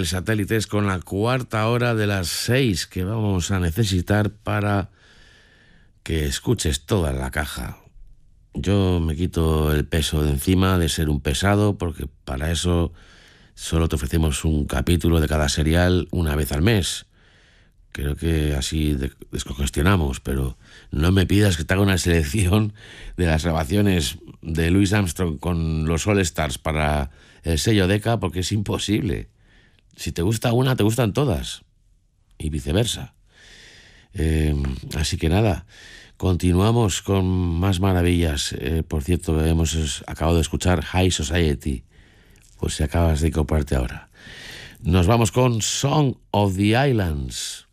el satélite es con la cuarta hora de las 6 que vamos a necesitar para que escuches toda la caja. Yo me quito el peso de encima de ser un pesado, porque para eso solo te ofrecemos un capítulo de cada serial una vez al mes. Creo que así descongestionamos, pero no me pidas que te haga una selección de las grabaciones de Louis Armstrong con los All Stars para el sello Decca, porque es imposible. Si te gusta una, te gustan todas, y viceversa. Así que nada, continuamos con más maravillas. Por cierto, hemos acabado de escuchar High Society, por si acabas de incorporarte ahora. Nos vamos con Song of the Islands.